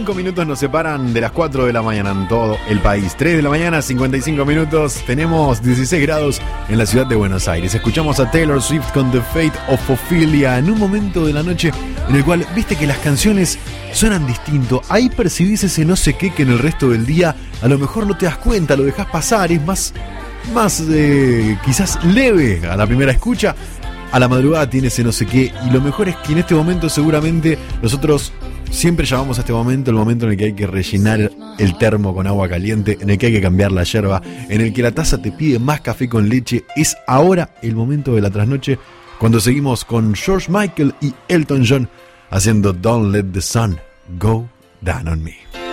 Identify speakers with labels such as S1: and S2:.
S1: 5 minutos nos separan de las 4 de la mañana en todo el país. 3 de la mañana, 55 minutos. Tenemos 16 grados en la ciudad de Buenos Aires. Escuchamos a Taylor Swift con The Fate of Ophelia en un momento de la noche en el cual viste que las canciones suenan distinto. Ahí percibís ese no sé qué que en el resto del día a lo mejor no te das cuenta, lo dejás pasar, es más quizás leve a la primera escucha. A la madrugada tiene ese no sé qué, y lo mejor es que en este momento seguramente nosotros siempre llamamos a este momento el momento en el que hay que rellenar el termo con agua caliente, en el que hay que cambiar la yerba, en el que la taza te pide más café con leche. Es ahora el momento de la trasnoche, cuando seguimos con George Michael y Elton John haciendo Don't Let the Sun Go Down on Me.